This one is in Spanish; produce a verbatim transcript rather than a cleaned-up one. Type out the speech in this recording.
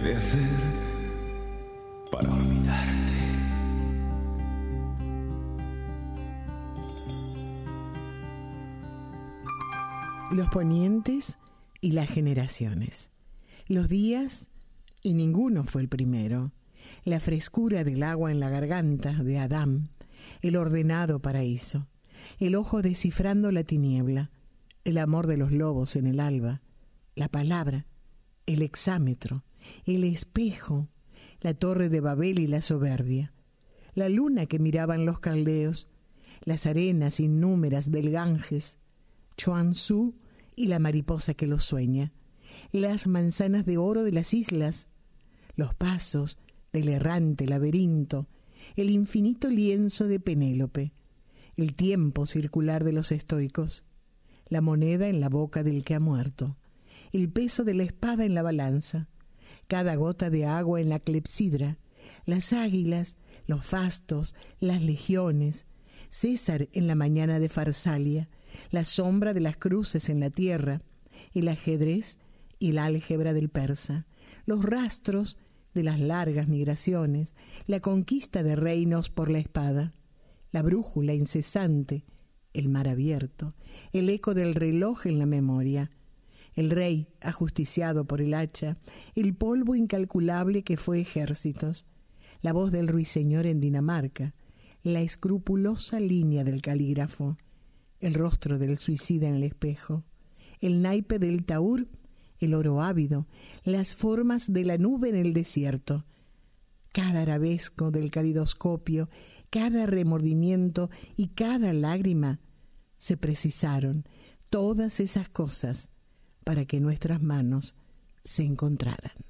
de hacer para olvidarte. Los ponientes y las generaciones. Los días, y ninguno fue el primero. La frescura del agua en la garganta de Adán, el ordenado paraíso. El ojo descifrando la tiniebla, el amor de los lobos en el alba, la palabra, el hexámetro, el espejo, la torre de Babel y la soberbia, la luna que miraban los caldeos, las arenas innúmeras del Ganges, Chuang Tzu y la mariposa que lo sueña, las manzanas de oro de las islas, los pasos del errante laberinto, el infinito lienzo de Penélope, el tiempo circular de los estoicos, la moneda en la boca del que ha muerto, el peso de la espada en la balanza, cada gota de agua en la clepsidra, las águilas, los fastos, las legiones, César en la mañana de Farsalia, la sombra de las cruces en la tierra, el ajedrez y la álgebra del persa, los rastros de las largas migraciones, la conquista de reinos por la espada, la brújula incesante, el mar abierto, el eco del reloj en la memoria, el rey ajusticiado por el hacha, el polvo incalculable que fue ejércitos, la voz del ruiseñor en Dinamarca, la escrupulosa línea del calígrafo, el rostro del suicida en el espejo, el naipe del taur, el oro ávido, las formas de la nube en el desierto, cada arabesco del calidoscopio, cada remordimiento y cada lágrima, se precisaron todas esas cosas para que nuestras manos se encontraran.